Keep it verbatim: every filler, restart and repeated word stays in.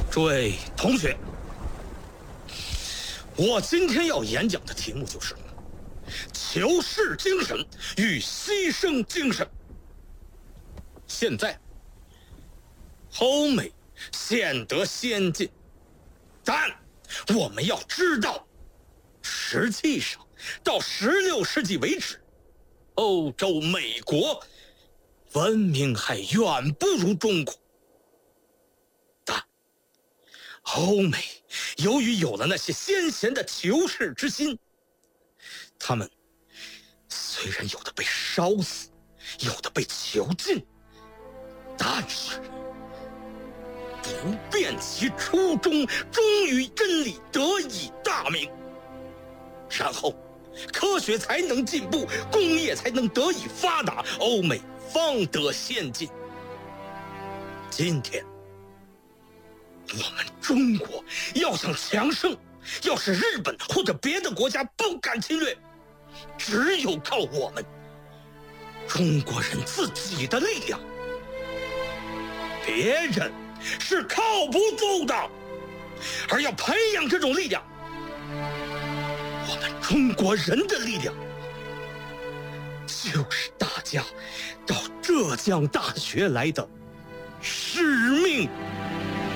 诸位同学，我今天要演讲的题目就是求是精神与牺牲精神。现在欧美显得先进，但我们要知道，实际上到十六世纪为止，欧洲、美国文明还远不如中国。但欧美由于有了那些先贤的求是之心，他们虽然有的被烧死，有的被囚禁，但是不变其初衷，终于真理得以大明。然后科学才能进步，工业才能得以发达，欧美方得先进。今天我们中国要想强盛，要使日本或者别的国家不敢侵略，只有靠我们中国人自己的力量，别人是靠不住的。而要培养这种力量，我们中国人的力量就是大家到浙江大学来的使命。